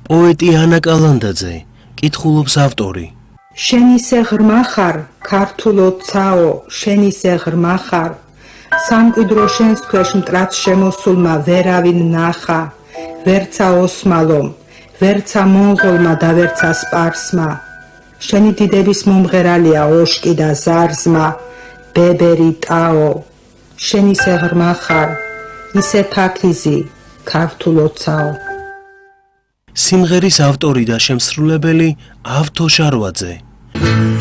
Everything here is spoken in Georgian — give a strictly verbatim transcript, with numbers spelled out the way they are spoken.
პოეტი ანა კალანდაძე, კითხულობს ავტორი. შენ ისე ღრმა ხარ, ქართულოცაო, შენ ისე ღრმა ხარ, სამკვიდრო შენს ქვეშ მტრაც შემოსულმა ვერავინ ნახა, ვერცა ოსმალომ, ვერცა მონღოლმა და ვერცა სპარსმა. შენი დიდების მომღერალია ოშკი და ზარზმა, ბებერი ტაო, შენ ისე ღრმა ხარ, ისე ფაქიზი, ქართულოცაო. სიმღერის ავტორი და შემსრულებელი ავთო შარვაძე.